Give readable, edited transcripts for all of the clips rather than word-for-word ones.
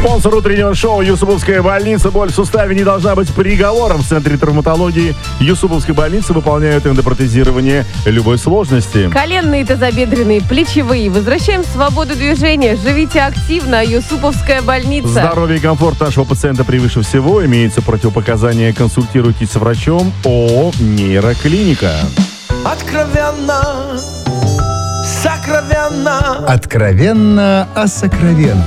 Спонсор утреннего шоу «Юсуповская больница». Боль в суставе не должна быть приговором. В Центре травматологии Юсуповской больницы выполняют эндопротезирование любой сложности. Коленные, тазобедренные, плечевые. Возвращаем свободу движения. Живите активно. Юсуповская больница. Здоровье и комфорт нашего пациента превыше всего. Имеются противопоказания. Консультируйтесь с врачом. ООО «Нейроклиника». Откровенно, сокровенно. Откровенно о сокровенном.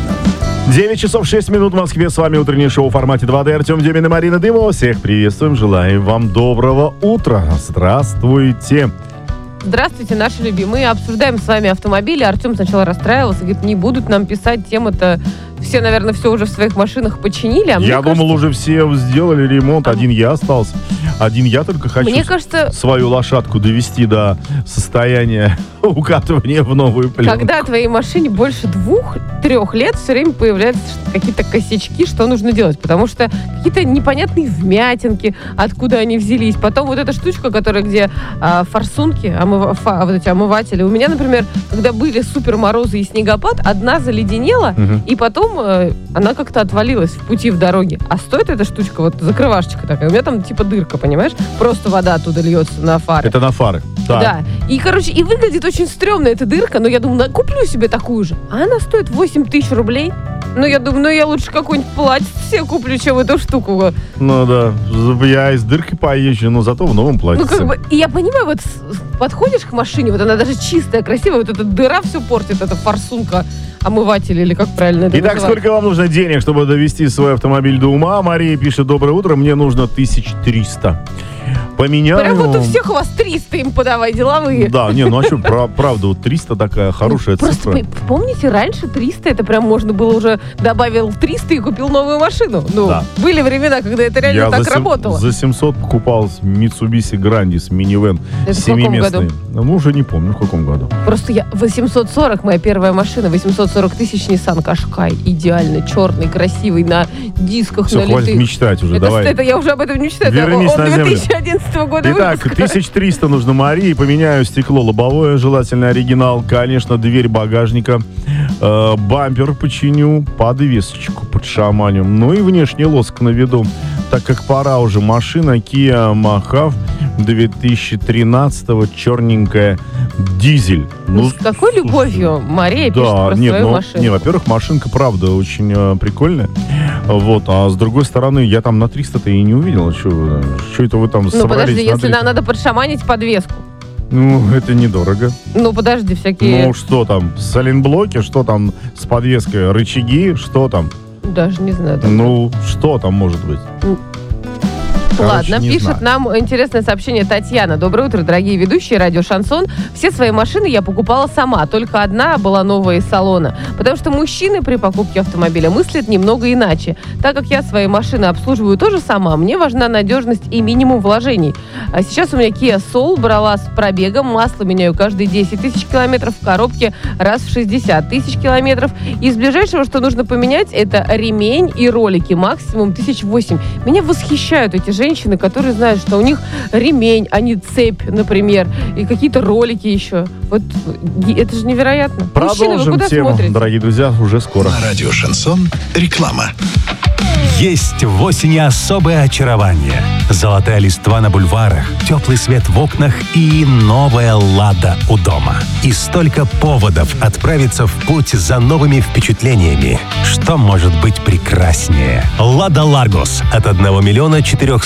9 часов 6 минут в Москве. С вами утреннее шоу в формате 2D. Артем Демин и Марина Дымова. Всех приветствуем. Желаем вам доброго утра. Здравствуйте. Здравствуйте, наши любимые. Обсуждаем с вами автомобили. Артем сначала расстраивался. Говорит, не будут нам писать тема-то. Все, наверное, все уже в своих машинах починили. А я думал, уже все сделали ремонт. Один я остался. Один я только хочу свою лошадку довести до состояния укатывания в новую пленку. Когда твоей машине больше 2-3 лет, все время появляются какие-то косячки, что нужно делать. Потому что какие-то непонятные вмятинки, откуда они взялись. Потом вот эта штучка, которая где форсунки, вот эти омыватели. У меня, например, когда были супер морозы и снегопад, одна заледенела, и потом она как-то отвалилась в пути в дороге. А стоит эта штучка, вот закрывашечка такая, у меня там типа дырка, понимаешь? Просто вода оттуда льется на фары. Это на фары. Так. Да. И, короче, и выглядит очень стрёмно эта дырка, но я думаю, куплю себе такую же. А она стоит 8 тысяч рублей. Ну, я думаю, я лучше какой-нибудь платье себе куплю, чем эту штуку. Ну, да. Я и с дыркой поезжу, но зато в новом платье. Ну, как бы, и я понимаю, вот подходишь к машине, вот она даже чистая, красивая, вот эта дыра все портит, эта форсунка, омыватель, или как правильно это Итак, называется? сколько вам нужно денег, чтобы довести свой автомобиль до ума? Мария пишет: доброе утро, мне нужно 1300. Поменяю... Прям вот у всех у вас 300 им подавай, деловые. Да, не, ну а что, правда, вот 300 такая хорошая цифра. Просто помните, раньше 300, это прям можно было уже, добавил 300 и купил новую машину. Ну, да. Были времена, когда это реально так работало. За 700 покупал Mitsubishi Grandis минивэн 7-местный. Ну, уже не помню, в каком году. Просто я 840, моя первая машина, 840 тысяч Nissan Qashqai. Идеально, черный, красивый, на дисках все, налитых. Хватит мечтать уже, давай. Это я уже об этом не мечтаю. Вернись на землю. 2011 года Итак, выпуска. 1300 нужно Марии. Поменяю стекло лобовое, желательно оригинал. Конечно, дверь багажника. Бампер починю, подвесочку подшаманю. Ну и внешний лоск наведу. Так как пора уже. Машина Kia Mahav 2013-го, черненькая, дизель. Ну, с какой любовью Мария пишет про свою машину? Не, во-первых, машинка, правда, очень прикольная. Вот, а с другой стороны, я там на 300-то и не увидел. Что это вы там собрались? Ну, подожди, если надо подшаманить подвеску. Ну, это недорого. Ну, подожди, всякие... Ну, что там, соленблоки, что там с подвеской, рычаги, что там? Даже не знаю. Ну, что там может быть? Ладно, пишет нам интересное сообщение Татьяна. Доброе утро, дорогие ведущие радио Шансон. Все свои машины я покупала сама, только одна была новая из салона. Потому что мужчины при покупке автомобиля мыслят немного иначе. Так как я свои машины обслуживаю тоже сама, мне важна надежность и минимум вложений. А сейчас у меня Kia Soul, брала с пробегом, масло меняю каждые 10 тысяч километров, в коробке раз в 60 тысяч километров. Из ближайшего, что нужно поменять, это ремень и ролики, максимум 1008. Меня восхищают эти женщины, которые знают, что у них ремень, а не цепь, например, и какие-то ролики еще. Вот это же невероятно. Продолжим Мужчины, вы куда тему, смотрите? дорогие друзья, уже скоро. На радио Шансон реклама. Есть в осени особое очарование. Золотая листва на бульварах, теплый свет в окнах и новая «Лада» у дома. И столько поводов отправиться в путь за новыми впечатлениями. Что может быть прекраснее? «Лада Ларгус» от 1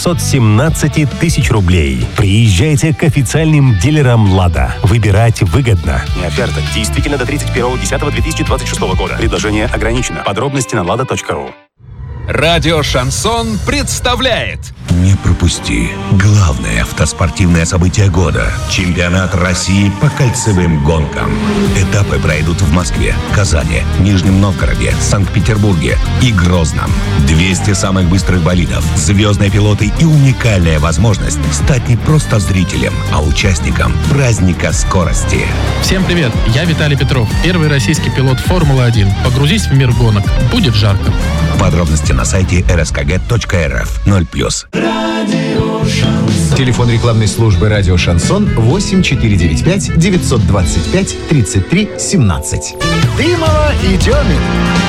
417 000 рублей. Приезжайте к официальным дилерам «Лада». Выбирать выгодно. Оферта действительно до 31.10.2026 года. Предложение ограничено. Подробности на lada.ru. Радио Шансон представляет. Не пропусти главное автоспортивное событие года – чемпионат России по кольцевым гонкам. Этапы пройдут в Москве, Казани, Нижнем Новгороде, Санкт-Петербурге и Грозном. 200 самых быстрых болидов, звездные пилоты и уникальная возможность стать не просто зрителем, а участником праздника скорости. Всем привет, я Виталий Петров, первый российский пилот Формулы-1. Погрузись в мир гонок, будет жарко. Подробности на сайте rskg.rf 0+. Телефон рекламной службы «Радио Шансон» 8495 925 33 17. Дымова и Демин